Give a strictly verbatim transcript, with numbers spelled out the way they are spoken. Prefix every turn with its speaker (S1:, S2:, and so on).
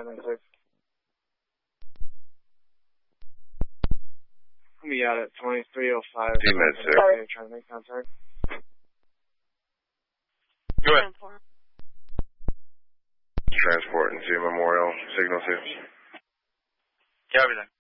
S1: nine six. I'll be out at twenty-three oh five.
S2: G-Med, sir.
S1: Okay, trying to make contact.
S2: Go ahead. Transport into Memorial, signal two.
S3: Copy that.